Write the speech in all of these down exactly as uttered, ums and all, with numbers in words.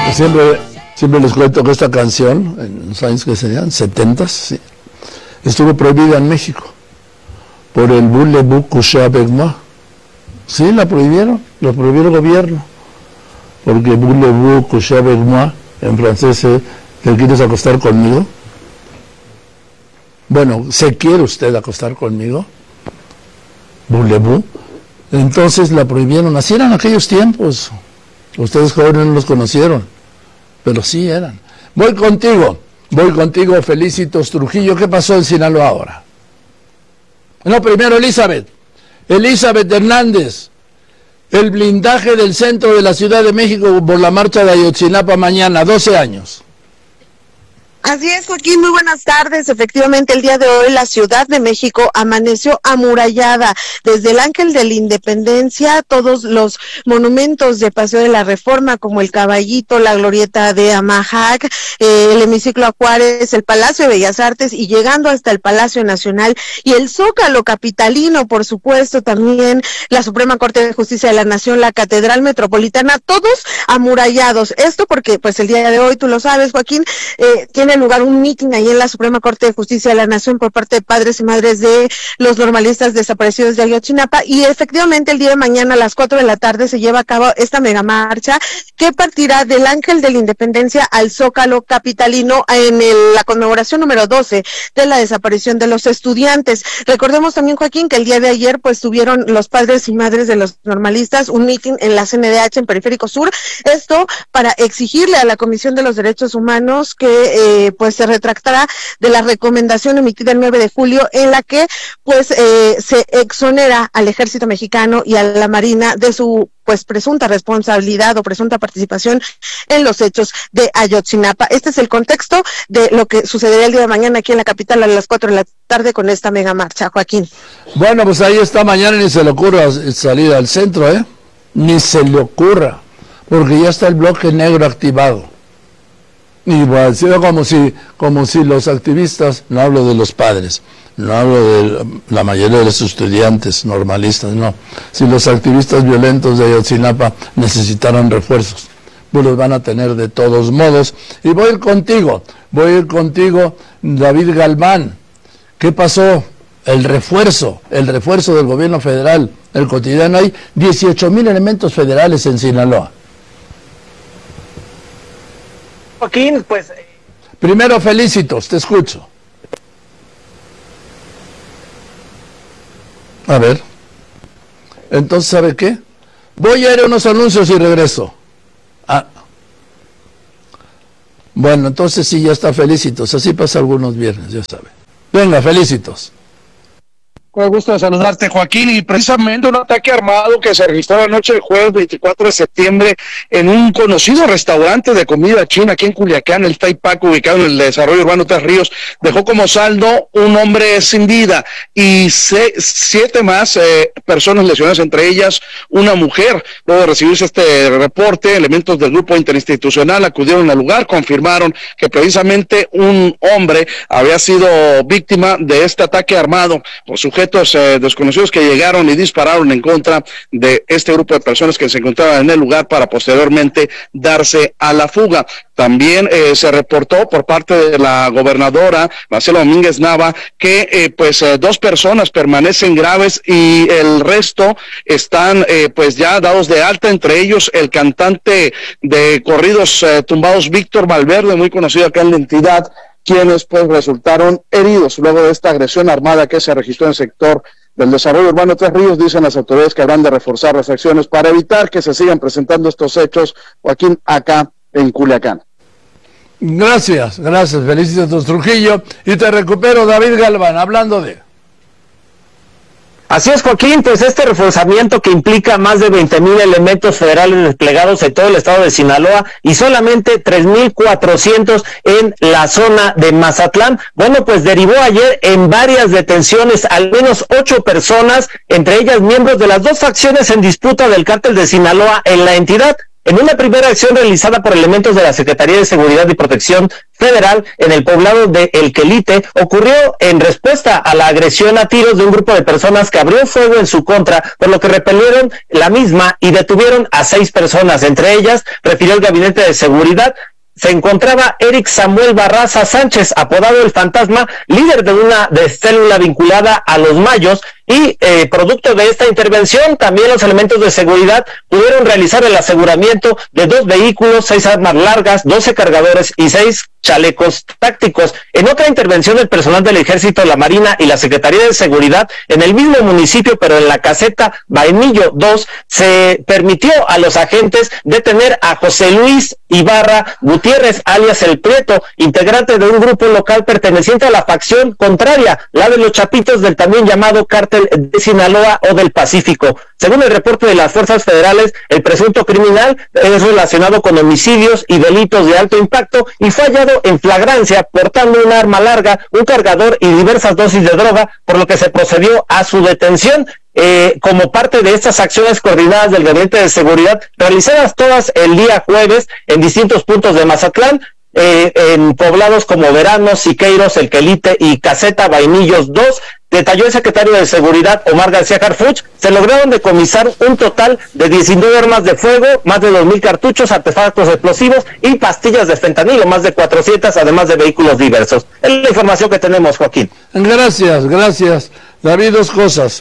Siempre, siempre les cuento que esta canción, en los años que serían, setentas, sí, estuvo prohibida en México por el Voulez-vous coucher avec moi. Sí, la prohibieron, lo prohibió el gobierno, porque Voulez-vous coucher avec moi, en francés, ¿te quieres acostar conmigo? Bueno, ¿se quiere usted acostar conmigo? Voulez-vous. Entonces la prohibieron, así eran aquellos tiempos. Ustedes jóvenes no los conocieron, pero sí eran. Voy contigo, voy contigo, Felicitos Trujillo. ¿Qué pasó en Sinaloa ahora? No, primero Elizabeth. Elizabeth Hernández. El blindaje del centro de la Ciudad de México por la marcha de Ayotzinapa mañana, doce años. Así es, Joaquín, muy buenas tardes. Efectivamente, el día de hoy la Ciudad de México amaneció amurallada. Desde el Ángel de la Independencia, todos los monumentos de Paseo de la Reforma, como el Caballito, la Glorieta de Amahac, eh, el Hemiciclo a Juárez, el Palacio de Bellas Artes y llegando hasta el Palacio Nacional y el Zócalo capitalino, por supuesto, también la Suprema Corte de Justicia de la Nación, la Catedral Metropolitana, todos amurallados. Esto porque, pues, el día de hoy, tú lo sabes, Joaquín, eh, tiene lugar un mitin ahí en la Suprema Corte de Justicia de la Nación por parte de padres y madres de los normalistas desaparecidos de Ayotzinapa, y efectivamente el día de mañana a las cuatro de la tarde se lleva a cabo esta megamarcha que partirá del Ángel de la Independencia al Zócalo capitalino en el, la conmemoración número doce de la desaparición de los estudiantes. Recordemos también, Joaquín, que el día de ayer pues tuvieron los padres y madres de los normalistas un mitin en la C N D H en Periférico Sur, esto para exigirle a la Comisión de los Derechos Humanos que eh, pues se retractará de la recomendación emitida el nueve de julio en la que pues eh, se exonera al Ejército Mexicano y a la Marina de su pues presunta responsabilidad o presunta participación en los hechos de Ayotzinapa. Este es el contexto de lo que sucederá el día de mañana aquí en la capital a las cuatro de la tarde con esta mega marcha, Joaquín. Bueno, pues ahí está, mañana ni se le ocurra salir al centro, ¿eh? Ni se le ocurra, porque ya está el bloque negro activado. Y bueno, como si, como si los activistas, no hablo de los padres, no hablo de la mayoría de los estudiantes normalistas, no. Si los activistas violentos de Ayotzinapa necesitaran refuerzos, pues los van a tener de todos modos. Y voy a ir contigo, voy a ir contigo, David Galván. ¿Qué pasó? El refuerzo, el refuerzo del gobierno federal, el cotidiano. Hay dieciocho mil elementos federales en Sinaloa. Joaquín, pues... Primero, Felicitos, te escucho. A ver. Entonces, ¿sabe qué? Voy a ir a unos anuncios y regreso. Ah. Bueno, entonces sí, ya está, Felicitos. Así pasa algunos viernes, ya sabe. Venga, Felicitos. Con el gusto de saludarte, Joaquín, y precisamente un ataque armado que se registró la noche del jueves veinticuatro de septiembre en un conocido restaurante de comida china aquí en Culiacán, el Taipac, ubicado en el desarrollo urbano Tres Ríos, dejó como saldo un hombre sin vida y se, siete más eh, personas lesionadas, entre ellas una mujer. Luego de recibirse este reporte, elementos del grupo interinstitucional acudieron al lugar, confirmaron que precisamente un hombre había sido víctima de este ataque armado por sujetos Eh, desconocidos que llegaron y dispararon en contra de este grupo de personas que se encontraban en el lugar para posteriormente darse a la fuga. También eh, se reportó por parte de la gobernadora Marcela Domínguez Nava que eh, pues eh, dos personas permanecen graves y el resto están eh, pues ya dados de alta, entre ellos el cantante de corridos eh, tumbados Víctor Valverde, muy conocido acá en la entidad, quienes pues resultaron heridos luego de esta agresión armada que se registró en el sector del desarrollo urbano Tres Ríos. Dicen las autoridades que habrán de reforzar las acciones para evitar que se sigan presentando estos hechos, Joaquín, acá en Culiacán. Gracias, gracias, Felicitos Trujillo, y te recupero, David Galván, hablando de... Así es, Joaquín, pues este reforzamiento que implica más de veinte mil elementos federales desplegados en todo el estado de Sinaloa y solamente tres mil cuatrocientos en la zona de Mazatlán, bueno, pues derivó ayer en varias detenciones, al menos ocho personas, entre ellas miembros de las dos facciones en disputa del cártel de Sinaloa en la entidad. En una primera acción realizada por elementos de la Secretaría de Seguridad y Protección Federal en el poblado de El Quelite, ocurrió en respuesta a la agresión a tiros de un grupo de personas que abrió fuego en su contra, por lo que repelieron la misma y detuvieron a seis personas. Entre ellas, refirió el Gabinete de Seguridad, se encontraba Eric Samuel Barraza Sánchez, apodado El Fantasma, líder de una de célula vinculada a los Mayos, y eh, producto de esta intervención, también los elementos de seguridad pudieron realizar el aseguramiento de dos vehículos, seis armas largas, doce cargadores y seis chalecos tácticos. En otra intervención del personal del Ejército, la Marina y la Secretaría de Seguridad, en el mismo municipio, pero en la caseta Vainillo dos, se permitió a los agentes detener a José Luis Ibarra Gutiérrez, alias El Prieto, integrante de un grupo local perteneciente a la facción contraria, la de los Chapitos, del también llamado Cártel de Sinaloa o del Pacífico. Según el reporte de las fuerzas federales, el presunto criminal es relacionado con homicidios y delitos de alto impacto y fue hallado en flagrancia portando un arma larga, un cargador y diversas dosis de droga, por lo que se procedió a su detención. Eh, como parte de estas acciones coordinadas del Gabinete de Seguridad, realizadas todas el día jueves en distintos puntos de Mazatlán, eh, en poblados como Verano, Siqueiros, El Quelite y Caseta Vainillos dos, detalló el secretario de Seguridad Omar García Harfuch, se lograron decomisar un total de diecinueve armas de fuego, más de dos mil cartuchos, artefactos explosivos y pastillas de fentanilo, más de cuatrocientas, además de vehículos diversos. Es la información que tenemos, Joaquín. Gracias, gracias. David, dos cosas.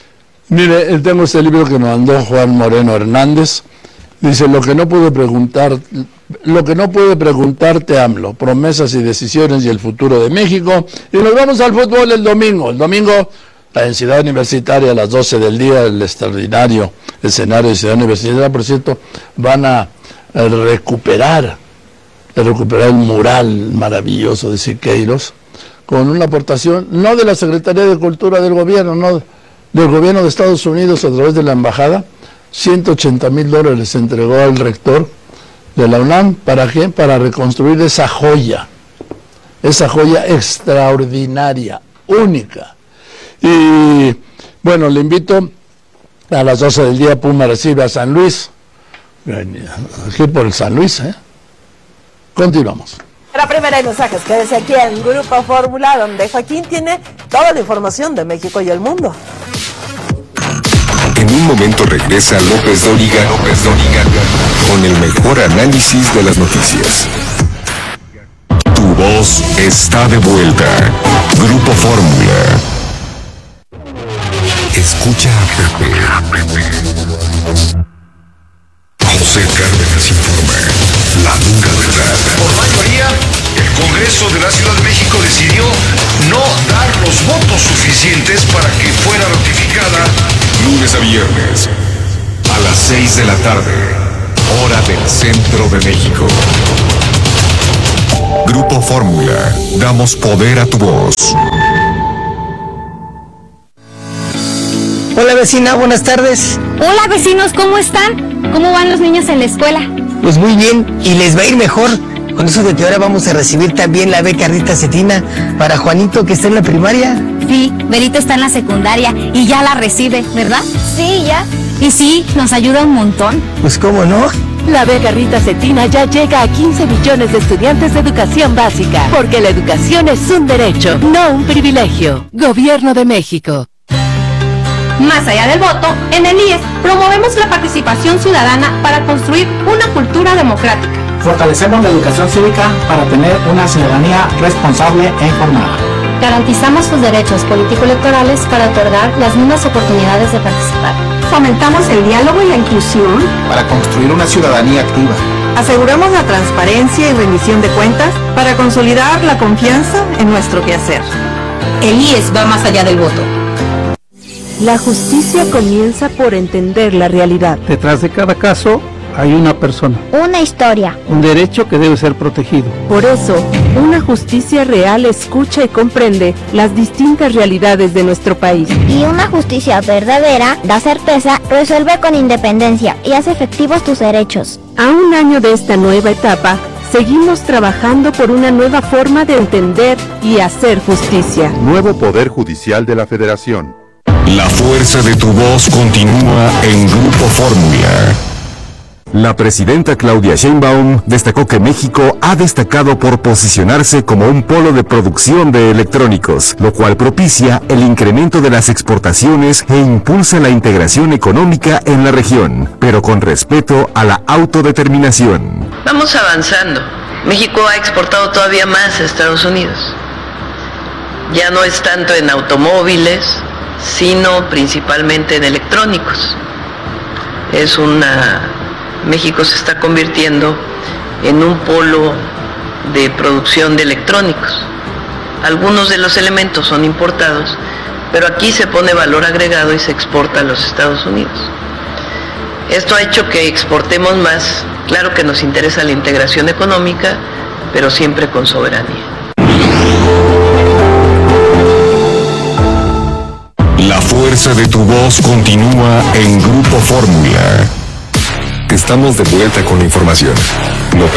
Mire, tengo este libro que me mandó Juan Moreno Hernández. Dice, lo que no pude preguntar, lo que no pude preguntarte, AMLO, promesas y decisiones y el futuro de México. Y nos vamos al fútbol el domingo. El domingo, la en Ciudad Universitaria a las doce del día, el extraordinario escenario de Ciudad Universitaria, por cierto, van a recuperar, a recuperar el mural maravilloso de Siqueiros, con una aportación, no de la Secretaría de Cultura del gobierno, no del gobierno de Estados Unidos a través de la embajada. ciento ochenta mil dólares se entregó al rector de la UNAM. ¿Para qué? Para reconstruir esa joya, esa joya extraordinaria, única. Y bueno, le invito a las doce del día. Puma recibe a San Luis, aquí por el San Luis, ¿eh? Continuamos. La primera de mensajes, quédese aquí en Grupo Fórmula, donde Joaquín tiene toda la información de México y el mundo. En un momento regresa López Dóriga, López Dóriga, con el mejor análisis de las noticias. Tu voz está de vuelta. Grupo Fórmula. Escucha a Pepe. José Cárdenas informa. La dura verdad. Por mayoría, el Congreso de la Ciudad de México decidió no dar los votos suficientes para que fuera ratificada. Lunes a viernes, a las seis de la tarde, hora del centro de México. Grupo Fórmula, damos poder a tu voz. Hola vecina, buenas tardes. Hola vecinos, ¿cómo están? ¿Cómo van los niños en la escuela? Pues muy bien, y les va a ir mejor. Con eso de que ahora vamos a recibir también la beca Rita Cetina para Juanito, que está en la primaria. Sí, Berito está en la secundaria y ya la recibe, ¿verdad? Sí, ya. Y sí, nos ayuda un montón. Pues cómo no. La beca Rita Cetina ya llega a quince millones de estudiantes de educación básica, porque la educación es un derecho, no un privilegio. Gobierno de México. Más allá del voto, en el I E S promovemos la participación ciudadana para construir una cultura democrática. Fortalecemos la educación cívica para tener una ciudadanía responsable e informada. Garantizamos sus derechos político-electorales para otorgar las mismas oportunidades de participar. Fomentamos el diálogo y la inclusión para construir una ciudadanía activa. Aseguramos la transparencia y rendición de cuentas para consolidar la confianza en nuestro quehacer. El I E S va más allá del voto. La justicia comienza por entender la realidad. Detrás de cada caso hay una persona. Una historia. Un derecho que debe ser protegido. Por eso, una justicia real escucha y comprende las distintas realidades de nuestro país. Y una justicia verdadera da certeza, resuelve con independencia y hace efectivos tus derechos. A un año de esta nueva etapa, seguimos trabajando por una nueva forma de entender y hacer justicia. Nuevo Poder Judicial de la La presidenta Claudia Sheinbaum destacó que México ha destacado por posicionarse como un polo de producción de electrónicos, lo cual propicia el incremento de las exportaciones e impulsa la integración económica en la región, pero con respeto a la autodeterminación. Vamos avanzando. México ha exportado todavía más a Estados Unidos. Ya no es tanto en automóviles, sino principalmente en electrónicos. Es una... México se está convirtiendo en un polo de producción de electrónicos. Algunos de los elementos son importados, pero aquí se pone valor agregado y se exporta a los Estados Unidos. Esto ha hecho que exportemos más. Claro que nos interesa la integración económica, pero siempre con soberanía. La fuerza de tu voz continúa en Grupo Fórmula. Estamos de vuelta con la información. No